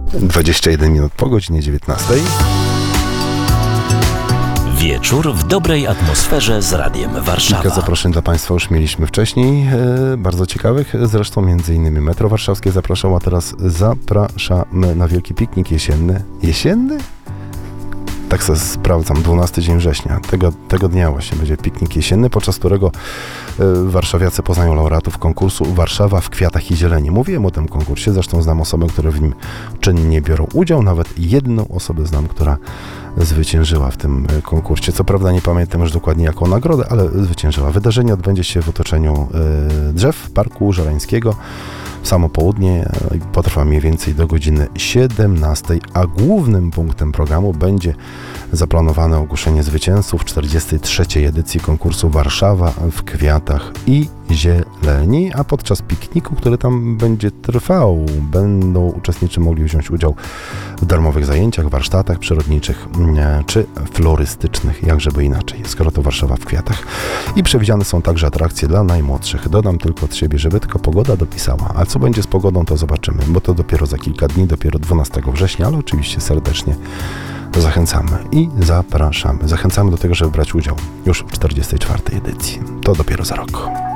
21 minut po godzinie 19. Wieczór w dobrej atmosferze z Radiem Warszawa. Kilka zaproszeń dla Państwa już mieliśmy wcześniej, bardzo ciekawych. Zresztą m.in. Metro Warszawskie zapraszało, a teraz zapraszamy na wielki piknik jesienny. Jesienny? Tak sobie sprawdzam, 12 dzień września. Tego dnia właśnie będzie piknik jesienny, podczas którego warszawiacy poznają laureatów konkursu Warszawa w kwiatach i zieleni. Mówiłem o tym konkursie, zresztą znam osoby, które w nim czynnie biorą udział. Nawet jedną osobę znam, która zwyciężyła w tym konkursie. Co prawda nie pamiętam już dokładnie jaką nagrodę, ale zwyciężyła. Wydarzenie odbędzie się w otoczeniu drzew Parku Żeleńskiego. Samo południe potrwa mniej więcej do godziny 17, a głównym punktem programu będzie zaplanowane ogłoszenie zwycięzców 43. edycji konkursu Warszawa w kwiatach i zieleni, a podczas pikniku, który tam będzie trwał, będą uczestnicy mogli wziąć udział w darmowych zajęciach, warsztatach przyrodniczych czy florystycznych, jakżeby inaczej, skoro to Warszawa w kwiatach. I przewidziane są także atrakcje dla najmłodszych. Dodam tylko od siebie, żeby tylko pogoda dopisała. A co będzie z pogodą, to zobaczymy, bo to dopiero za kilka dni, dopiero 12 września, ale oczywiście serdecznie zachęcamy i zapraszamy. Zachęcamy do tego, żeby brać udział już w 44. edycji. To dopiero za rok.